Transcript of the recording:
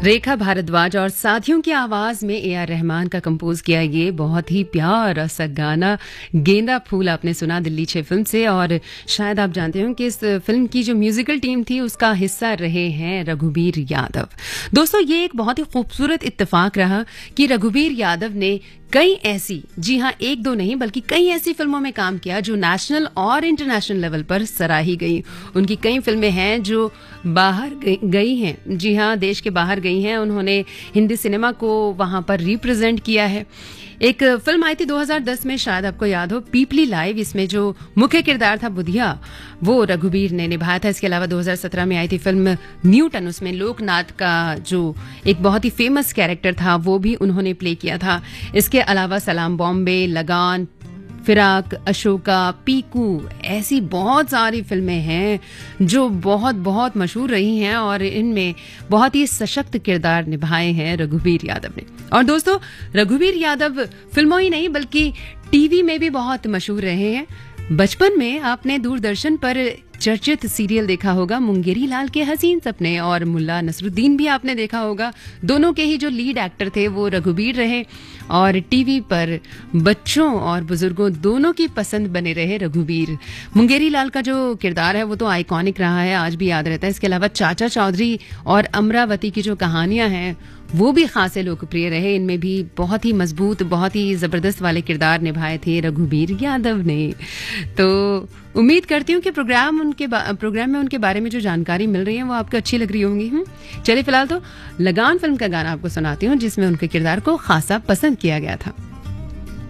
रेखा भारद्वाज और साथियों की आवाज में ए आर रहमान का कंपोज किया ये बहुत ही प्यारा सा गाना गेंदा फूल आपने सुना दिल्ली 6 फिल्म से। और शायद आप जानते हो कि इस फिल्म की जो म्यूजिकल टीम थी उसका हिस्सा रहे हैं रघुबीर यादव। दोस्तों, ये एक बहुत ही खूबसूरत इत्तेफाक रहा कि रघुबीर यादव ने कई ऐसी, जी हाँ एक दो नहीं बल्कि कई ऐसी फिल्मों में काम किया जो नेशनल और इंटरनेशनल लेवल पर सराही गई। उनकी कई फिल्में हैं जो बाहर गई हैं, जी हाँ देश के बाहर गई हैं। उन्होंने हिंदी सिनेमा को वहां पर रिप्रेजेंट किया है। एक फिल्म आई थी 2010 में, शायद आपको याद हो, पीपली लाइव। इसमें जो मुख्य किरदार था बुधिया, वो रघुबीर ने निभाया था। इसके अलावा 2017 में आई थी फिल्म न्यूटन, उसमें लोकनाथ का जो एक बहुत ही फेमस कैरेक्टर था वो भी उन्होंने प्ले किया था। इसके अलावा सलाम बॉम्बे, लगान, फिराक, अशोका, पीकू, ऐसी बहुत सारी फिल्में हैं जो बहुत बहुत मशहूर रही हैं और इनमें बहुत ही सशक्त किरदार निभाए हैं रघुबीर यादव ने। और दोस्तों, रघुबीर यादव फिल्मों ही नहीं बल्कि टीवी में भी बहुत मशहूर रहे हैं। बचपन में आपने दूरदर्शन पर चर्चित सीरियल देखा होगा मुंगेरी लाल के हसीन सपने, और मुल्ला नसरुद्दीन भी आपने देखा होगा। दोनों के ही जो लीड एक्टर थे वो रघुबीर रहे और टीवी पर बच्चों और बुजुर्गों दोनों की पसंद बने रहे रघुबीर। मुंगेरी लाल का जो किरदार है वो तो आइकॉनिक रहा है, आज भी याद रहता है। इसके अलावा चाचा चौधरी और अमरावती की जो कहानियां हैं वो भी खासे लोकप्रिय रहे। इनमें भी बहुत ही मजबूत, बहुत ही जबरदस्त वाले किरदार निभाए थे रघुबीर यादव ने। तो उम्मीद करती हूँ कि प्रोग्राम में उनके बारे में जो जानकारी मिल रही है वो आपको अच्छी लग रही होंगी। चलिए फिलहाल तो लगान फिल्म का गाना आपको सुनाती हूँ जिसमें उनके किरदार को खासा पसंद किया गया था।